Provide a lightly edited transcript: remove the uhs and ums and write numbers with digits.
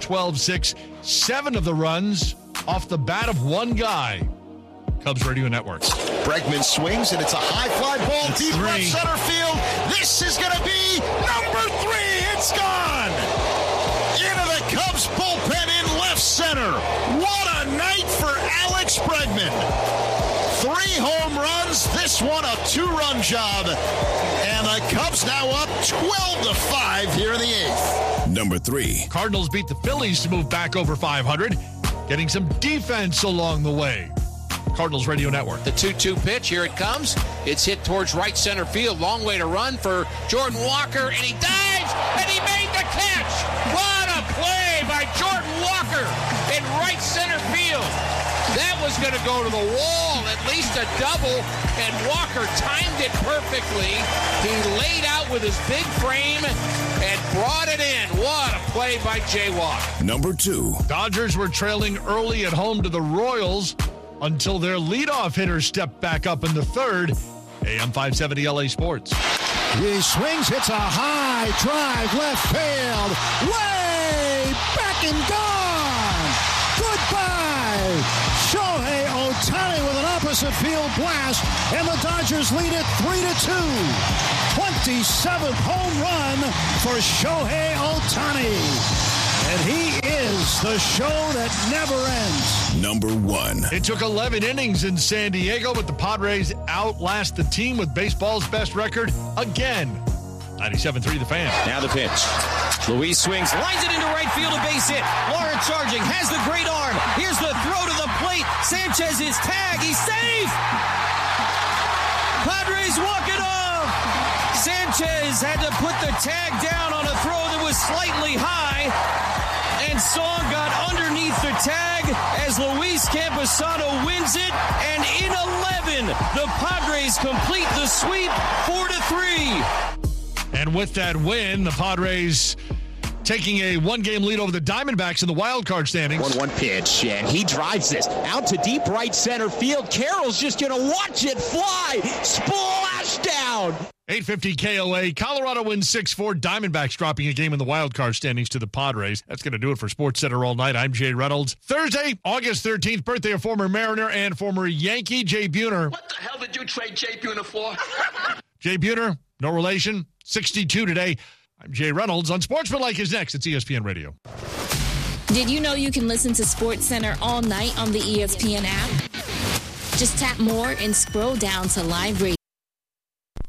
12-6. 7 of the runs off the bat of one guy. Cubs Radio Network. Bregman swings, and it's a high fly ball deep left center field. This is going to be number 3. It's gone. Into the Cubs bullpen in left center. What a night for Alex Bregman. 3 home runs, this one a 2-run job. And the Cubs now up 12-5 here in the 8th. Number 3. Cardinals beat the Phillies to move back over 500, getting some defense along the way. Cardinals Radio Network. The 2-2 pitch, here it comes. It's hit towards right center field. Long way to run for Jordan Walker, and he dives, and he made the catch. What a play by Jordan Walker in right center field. That was going to go to the wall, at least a double, and Walker timed it perfectly. He laid out with his big frame and brought it in. What a play by Jay Walk. Number 2. Dodgers were trailing early at home to the Royals until their leadoff hitter stepped back up in the third. AM 570 LA Sports. He swings, hits a high drive, left field, way back and gone. Goodbye. Shohei Ohtani with an opposite field blast, and the Dodgers lead it 3-2. 27th home run for Shohei Ohtani. And he is the show that never ends. Number 1. It took 11 innings in San Diego, but the Padres outlast the team with baseball's best record again. 97.3 The Fan. Now the pitch. Luis swings, lines it into right field, a base hit. Lawrence charging, has the great arm. Here's the throw to the plate. Sanchez is tagged. He's safe. Padres walk it off. Sanchez had to put the tag down on a throw that was slightly high. And Song got underneath the tag as Luis Campusano wins it. And in 11, the Padres complete the sweep 4-3. And with that win, the Padres taking a 1-game lead over the Diamondbacks in the wild card standings. 1-1 pitch, and he drives this out to deep right center field. Carroll's just going to watch it fly. Splash down. 850 KOA. Colorado wins 6-4. Diamondbacks dropping a game in the wild card standings to the Padres. That's going to do it for Sports Center all night. I'm Jay Reynolds. Thursday, August 13th, birthday of former Mariner and former Yankee Jay Buhner. What the hell did you trade Jay Buhner for? Jay Buhner, no relation, 62 today. I'm Jay Reynolds. Unsportsmanlike is next. It's ESPN Radio. Did you know you can listen to Sports Center all night on the ESPN app? Just tap more and scroll down to live radio.